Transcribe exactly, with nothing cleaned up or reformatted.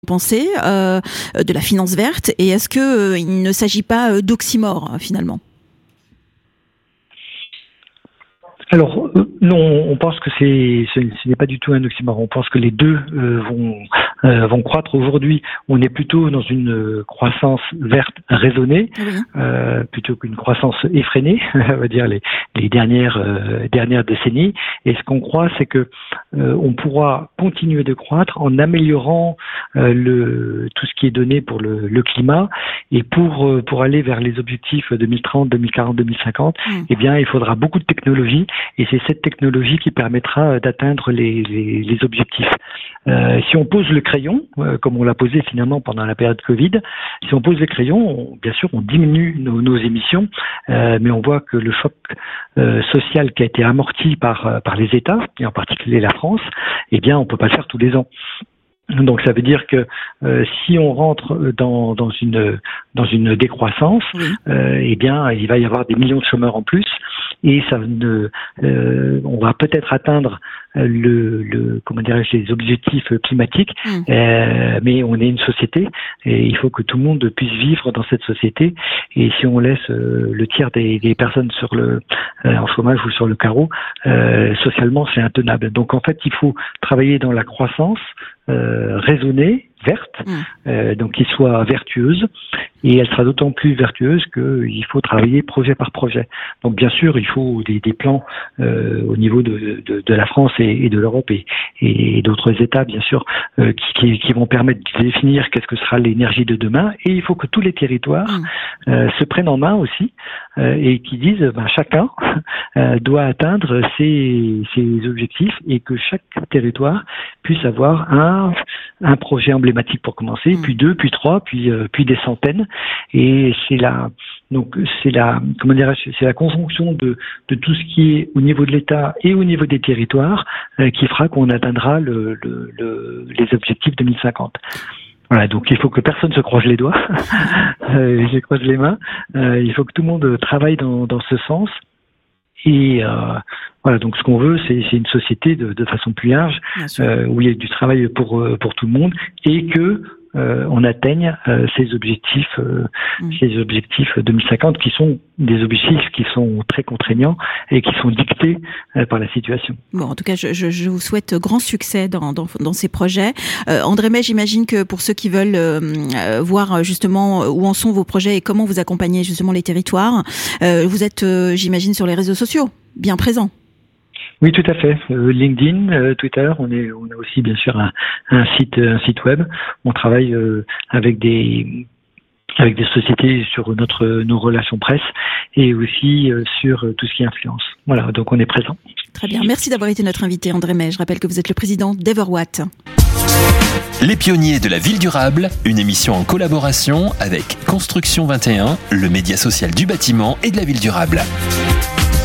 pensez, euh, de la finance verte, et est-ce que euh, il ne s'agit pas d'oxymore finalement ? Alors euh, non, on pense que c'est, ce, ce n'est pas du tout un oxymore. On pense que les deux euh, vont euh, vont croître. Aujourd'hui, on est plutôt dans une euh, croissance verte raisonnée, oui. euh, plutôt qu'une croissance effrénée, on va dire les les dernières euh, dernières décennies. Et ce qu'on croit, c'est que euh, on pourra continuer de croître en améliorant euh, le tout ce qui est donné pour le, le climat, et pour euh, pour aller vers les objectifs deux mille trente, deux mille quarante, deux mille cinquante. Mmh. Eh bien, il faudra beaucoup de technologies. Et c'est cette technologie qui permettra d'atteindre les, les, les objectifs. Euh, si on pose le crayon, euh, comme on l'a posé finalement pendant la période Covid, si on pose le crayon, on, bien sûr, on diminue nos, nos émissions, euh, mais on voit que le choc euh, social qui a été amorti par, par les États, et en particulier la France, eh bien, on peut pas le faire tous les ans. Donc ça veut dire que euh, si on rentre dans, dans une dans une décroissance, oui. euh, eh bien il va y avoir des millions de chômeurs en plus, et ça ne euh, on va peut-être atteindre le, le comment dirais-je les objectifs climatiques, mmh. euh, mais on est une société et il faut que tout le monde puisse vivre dans cette société. Et si on laisse euh, le tiers des, des personnes sur le euh, en chômage ou sur le carreau, euh, socialement c'est intenable. Donc en fait il faut travailler dans la croissance Euh, raisonnée, verte, mmh. euh, donc qui soit vertueuse, et elle sera d'autant plus vertueuse qu'il faut travailler projet par projet. Donc bien sûr, il faut des, des plans euh, au niveau de, de, de la France et, et de l'Europe et, et d'autres États, bien sûr, euh, qui, qui, qui vont permettre de définir qu'est-ce que sera l'énergie de demain. Et il faut que tous les territoires mmh. euh, se prennent en main aussi euh, et qui disent ben, chacun euh, doit atteindre ses, ses objectifs, et que chaque territoire puisse avoir un, un projet emblématique pour commencer, mmh. puis deux, puis trois, puis euh, puis des centaines. Et c'est la donc c'est la comment dirais-je c'est la conjonction de de tout ce qui est au niveau de l'État et au niveau des territoires euh, qui fera qu'on atteindra le, le, le les objectifs deux mille cinquante. Voilà, donc il faut que personne se croise les doigts, euh, je croise les mains. Euh, il faut que tout le monde travaille dans dans ce sens. Et euh, voilà, donc ce qu'on veut, c'est, c'est une société de, de façon plus large, euh, où il y a du travail pour pour tout le monde, et que euh, on atteigne euh, ces objectifs, euh, mmh. ces objectifs deux mille cinquante, qui sont des objectifs qui sont très contraignants et qui sont dictés euh, par la situation. Bon, en tout cas, je, je, je vous souhaite grand succès dans dans, dans ces projets. Euh, André May, j'imagine que pour ceux qui veulent euh, voir justement où en sont vos projets et comment vous accompagnez justement les territoires, euh, vous êtes, euh, j'imagine, sur les réseaux sociaux, bien présents. Oui, tout à fait. Euh, LinkedIn, euh, Twitter, on est, on a aussi bien sûr un, un site, un site web. On travaille euh, avec des, avec des sociétés sur notre, nos relations presse, et aussi euh, sur tout ce qui est influence. Voilà, donc on est présent. Très bien. Merci d'avoir été notre invité, André May. Je rappelle que vous êtes le président d'Everwatt. Les pionniers de la ville durable, une émission en collaboration avec Construction vingt et un, le média social du bâtiment et de la ville durable.